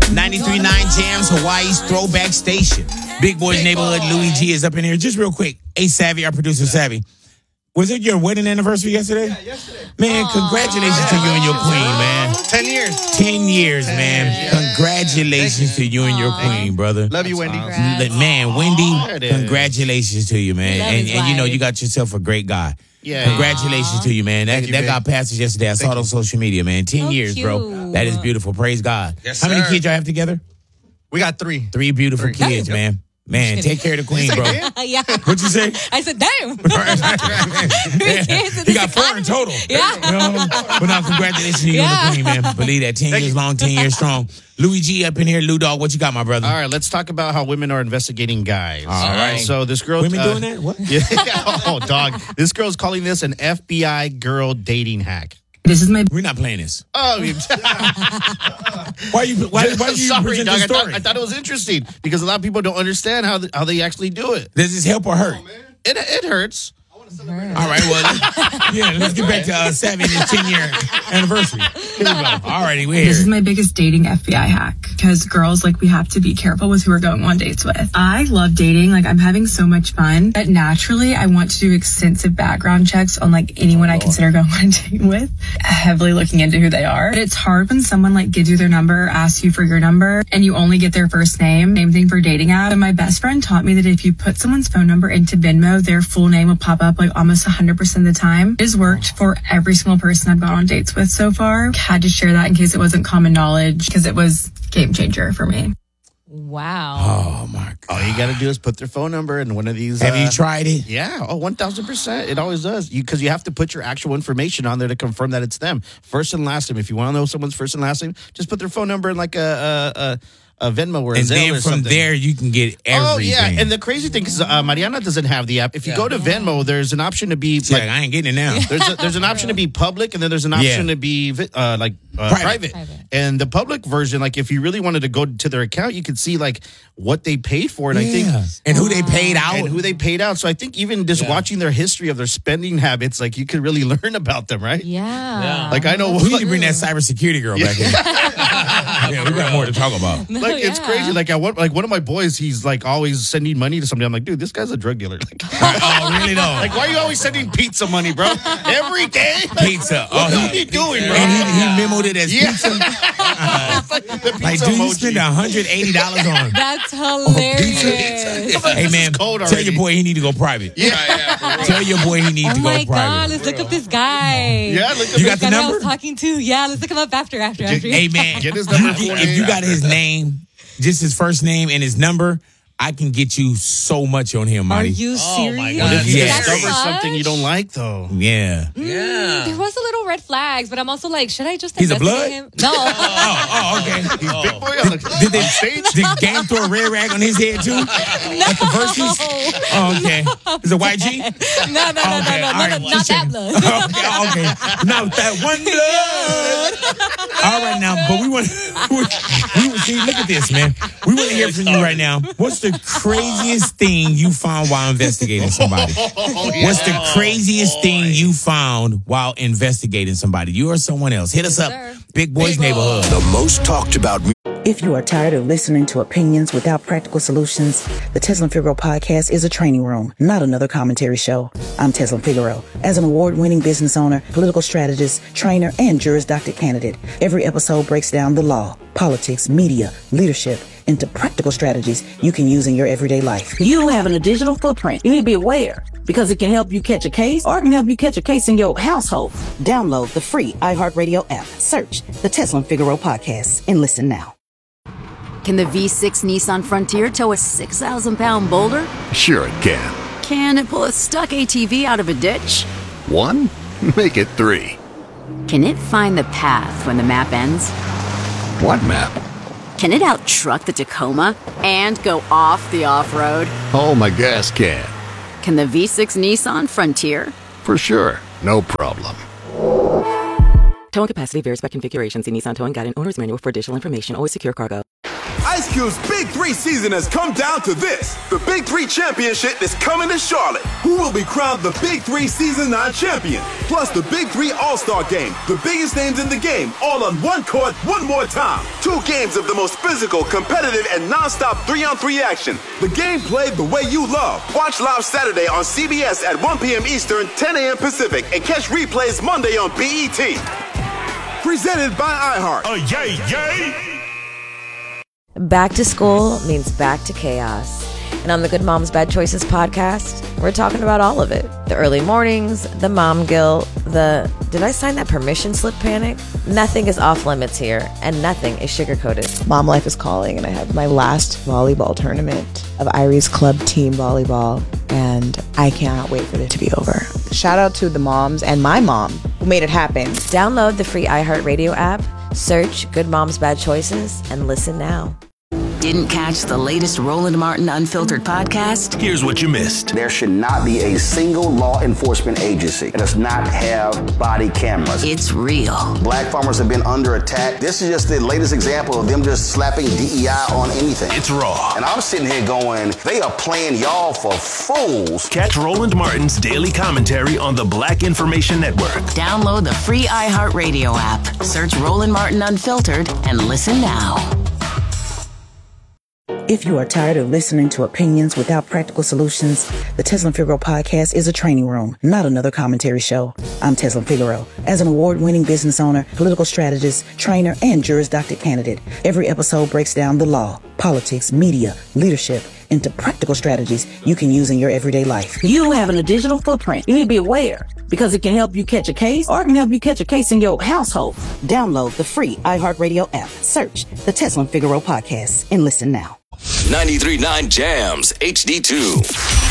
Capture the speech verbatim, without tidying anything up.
ninety-three point nine Jams, Hawaii's Throwback Station. Big Boys Neighborhood, Louis G is up in here. Just real quick, A Savvy, our producer Savvy. Was it your wedding anniversary yesterday? Yeah, yesterday. Man, Aww. Congratulations yeah. to you and your queen, man. Ten years. Ten years, Ten man. Years. Congratulations to you and your Aww. queen, brother. Love you, Wendy. Congrats. Man, Wendy, congratulations to you, man. And, and you know, you got yourself a great guy. Yeah. Congratulations Aww. To you, man. That, you, that babe. got past us yesterday. I Thank saw it on you. social media, man. Ten so years, cute. bro. That is beautiful. Praise God. Yes, How many sir. kids y'all have together? We got three. Three beautiful Three. kids, man. Man, take care of the queen, bro. Yeah. What'd you say? I said, damn. He got four in total. Yeah. You know? But now, congratulations to you Yeah. and the queen, man. Believe that. Ten Thank years you. long, ten years strong. Louis G up in here. Lou Dog, what you got, my brother? All right, let's talk about how women are investigating guys. All right. So this girl... Women uh, doing that? What? Yeah. Oh, dog. This girl's calling this an F B I girl dating hack. This is my. We're not playing this. Oh, Why you? Why, why do you sorry, present dog. this I thought, story? I thought it was interesting because a lot of people don't understand how the, how they actually do it. Does this help or hurt? It it hurts. All right, well, yeah, let's get back to uh, Savvy and his ten-year anniversary. Here we go. All righty, we're here. This is my biggest dating F B I hack because girls, like, we have to be careful with who we're going on dates with. I love dating. Like, I'm having so much fun. But naturally, I want to do extensive background checks on, like, anyone I consider going on a date with, heavily looking into who they are. But it's hard when someone, like, gives you their number, asks you for your number, and you only get their first name. Same thing for dating apps. And my best friend taught me that if you put someone's phone number into Venmo, their full name will pop up, like, almost one hundred percent of the time. It has worked for every single person I've gone on dates with so far. Had to share that in case it wasn't common knowledge because it was game changer for me. Wow. Oh, my God. All you got to do is put their phone number in one of these. Have uh, you tried it? Yeah. Oh, one thousand percent. It always does. You Because you have to put your actual information on there to confirm that it's them. First and last name. If you want to know someone's first and last name, just put their phone number in like a... a, a A Venmo or a And Zelle then or from something. there, you can get everything. Oh, yeah. And the crazy thing is uh, Mariana doesn't have the app. If you yeah. go to Venmo, there's an option to be... Like, like, I ain't getting it now. There's, a, there's an option to be public, and then there's an option yeah. to be uh, like uh, private. private. private. And the public version, like if you really wanted to go to their account, you could see like what they paid for it. Yeah. I think... And who they paid out. And who they paid out. So I think even just yeah. watching their history of their spending habits, like you could really learn about them, right? Yeah. yeah. Like I know... We need to bring that cybersecurity girl back in. Yeah, we got more to talk about. No, like yeah. it's crazy. Like I want, like one of my boys, he's like always sending money to somebody. I'm like, dude, this guy's a drug dealer. Like, oh, really? No. Like, why are you always sending pizza money, bro? Every day, pizza. What oh, are you doing, bro? And he, he memoed it as Yeah. pizza. Uh, like, the pizza like, dude, you emoji. spend one hundred eighty dollars on. That's hilarious. Hey man, cold tell already. your boy he need to go private. Yeah, yeah. Tell your boy he needs Oh to go my private. God, let's look up this guy. Yeah, look at You this got the guy that I number? was talking to. Yeah, let's look him up after, after, after. Hey man, Get his number you- for if me. you got his name, just his first name and his number, I can get you so much on him, Are Marty. you Oh, serious? my What God. if you Yeah. discover That something you much? don't like, though? Yeah. Yeah. There was a little red flags, but I'm also like, should I just He's a investigate blood? him? No. Oh, oh, okay. He's big boy on the Did they stage. did Game throw a red rag on his head too? At the verses? Oh, okay. Is it Y G? No, no, no, Okay, no, all no, right, no, well, not that chicken. blood. okay, okay. Not that one blood. All right, now, but we want we, we see. Look at this, man. We want to hear from you right now. What's the craziest thing you found while investigating somebody? Oh, yeah. What's the craziest thing you found while investigating somebody? You or someone else? Hit us up. sir. Big Boys Neighborhood. The most talked about. If you are tired of listening to opinions without practical solutions, the Tesla Figaro podcast is a training room, not another commentary show. I'm Tesla Figaro. As an award-winning business owner, political strategist, trainer, and Juris Doctor candidate, every episode breaks down the law, politics, media, leadership, into practical strategies you can use in your everyday life. You having a digital footprint. You need to be aware because it can help you catch a case or it can help you catch a case in your household. Download the free iHeartRadio app, search the Tesla Figaro podcast, and listen now. Can the V six Nissan Frontier tow a six thousand pound boulder? Sure it can. Can it pull a stuck A T V out of a ditch? One? Make it three. Can it find the path when the map ends? What map? Can it out-truck the Tacoma and go off the off-road? Oh, my gas can. Can the V six Nissan Frontier? For sure. No problem. Towing capacity varies by configuration. See Nissan Towing Guide and Owner's Manual for additional information. Always secure cargo. I Ice Cube's Big Three season has come down to this. The Big Three Championship is coming to Charlotte. Who will be crowned the Big Three Season nine champion? Plus the Big Three All-Star Game. The biggest names in the game, all on one court, one more time. Two games of the most physical, competitive, and non-stop three-on-three action. The game played the way you love. Watch live Saturday on C B S at one p.m. Eastern, ten a.m. Pacific, and catch replays Monday on B E T. Presented by iHeart. Oh, yay, yay! Back to school means back to chaos. And on the Good Moms Bad Choices podcast, we're talking about all of it. The early mornings, the mom guilt, the did I sign that permission slip panic? Nothing is off limits here, and nothing is sugar-coated. Mom life is calling, and I have my last volleyball tournament of Irie's Club Team Volleyball, and I cannot wait for it to be over. Shout out to the moms and my mom who made it happen. Download the free iHeartRadio app, search Good Moms Bad Choices, and listen now. Didn't catch the latest Roland Martin Unfiltered podcast? Here's what you missed. There should not be a single law enforcement agency that does not have body cameras. It's real. Black farmers have been under attack. This is just the latest example of them just slapping D E I on anything. It's raw. And I'm sitting here going, they are playing y'all for fools. Catch Roland Martin's daily commentary on the Black Information Network. Download the free iHeartRadio app. Search Roland Martin Unfiltered and listen now. If you are tired of listening to opinions without practical solutions, the Tesla and Figaro podcast is a training room, not another commentary show. I'm Tesla and Figaro. As an award-winning business owner, political strategist, trainer, and Juris Doctor candidate, every episode breaks down the law, politics, media, leadership, into practical strategies you can use in your everyday life. You having a digital footprint. You need to be aware because it can help you catch a case or it can help you catch a case in your household. Download the free iHeartRadio app. Search the Tesla and Figaro podcast and listen now. ninety-three point nine Jams H D two.